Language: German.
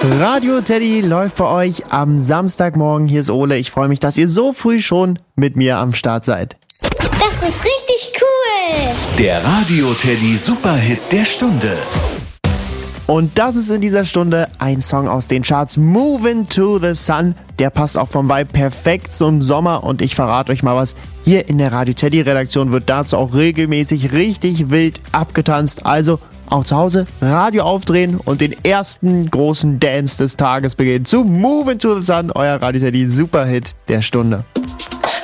Radio Teddy läuft bei euch am Samstagmorgen. Hier ist Ole. Ich freue mich, dass ihr so früh schon mit mir am Start seid. Das ist richtig cool. Der Radio Teddy Superhit der Stunde. Und das ist in dieser Stunde ein Song aus den Charts, Movin' to the Sun. Der passt auch vom Vibe perfekt zum Sommer und ich verrate euch mal was. Hier in der Radio Teddy Redaktion wird dazu auch regelmäßig richtig wild abgetanzt. Also auch zu Hause Radio aufdrehen und den ersten großen Dance des Tages beginnen zu Movin' to the Sun, euer Radio Teddy Superhit der Stunde.